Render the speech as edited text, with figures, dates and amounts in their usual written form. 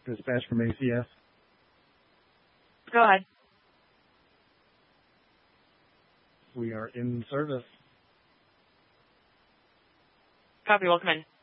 dispatch from ACS. Go ahead. We are in service. Copy, welcome in.